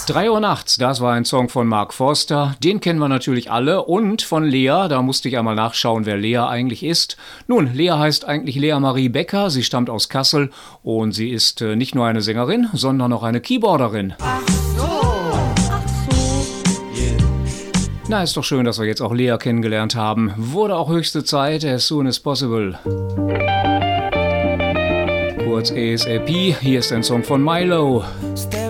3 Uhr nachts, das war ein Song von Mark Forster. Den kennen wir natürlich alle. Und von Lea, da musste ich einmal nachschauen, wer Lea eigentlich ist. Nun, Lea heißt eigentlich Lea Marie Becker. Sie stammt aus Kassel und sie ist nicht nur eine Sängerin, sondern auch eine Keyboarderin. Ach so. Na, ist doch schön, dass wir jetzt auch Lea kennengelernt haben. Wurde auch höchste Zeit, as soon as possible. Kurz ASAP, hier ist ein Song von Milo.